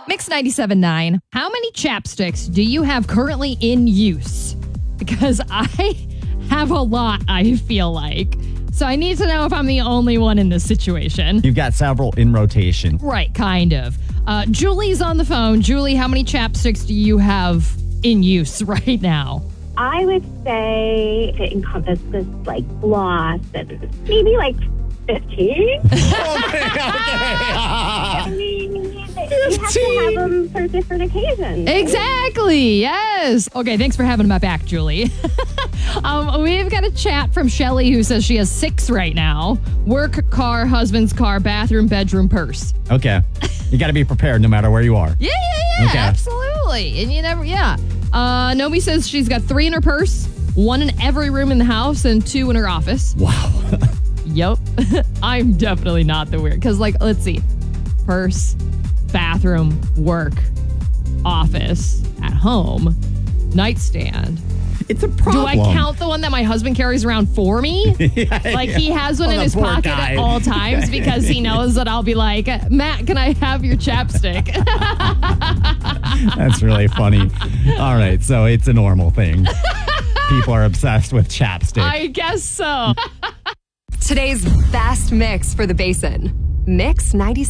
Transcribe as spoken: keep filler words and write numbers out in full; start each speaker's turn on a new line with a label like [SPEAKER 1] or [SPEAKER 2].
[SPEAKER 1] Mix ninety-seven point nine. How many chapsticks do you have currently in use? Because I have a lot, I feel like. So I need to know if I'm the only one in this situation.
[SPEAKER 2] You've got several in rotation.
[SPEAKER 1] Right, kind of. Uh, Julie's on the phone. Julie, how many chapsticks do you have in use right now?
[SPEAKER 3] I would say it encompasses like floss and maybe like fifteen.
[SPEAKER 2] okay, okay.
[SPEAKER 3] I mean, you have to have them for different occasions.
[SPEAKER 1] Exactly. Yes. Okay. Thanks for having my back, Julie. um, we've got a chat from Shelly who says she has six right now: work, car, husband's car, bathroom, bedroom, purse.
[SPEAKER 2] Okay. You got to be prepared no matter where you are.
[SPEAKER 1] Yeah, yeah, yeah.
[SPEAKER 2] Okay.
[SPEAKER 1] Absolutely. And you never, yeah. Uh, Nomi says she's got three in her purse, one in every room in the house, and two in her office.
[SPEAKER 2] Wow.
[SPEAKER 1] Yep. I'm definitely not the weird. Because, like, let's see. Purse, bathroom, work, office, at home, nightstand.
[SPEAKER 2] It's a problem.
[SPEAKER 1] Do I count the one that my husband carries around for me?
[SPEAKER 2] yeah,
[SPEAKER 1] Like
[SPEAKER 2] yeah.
[SPEAKER 1] he has one
[SPEAKER 2] Oh,
[SPEAKER 1] in
[SPEAKER 2] the
[SPEAKER 1] his
[SPEAKER 2] poor
[SPEAKER 1] pocket
[SPEAKER 2] guy.
[SPEAKER 1] at all times because he knows that I'll be like, Matt, can I have your chapstick?
[SPEAKER 2] That's really funny. All right, so it's a normal thing. People are obsessed with chapstick.
[SPEAKER 1] I guess so.
[SPEAKER 4] Today's best mix for the Basin. Mix ninety-seven.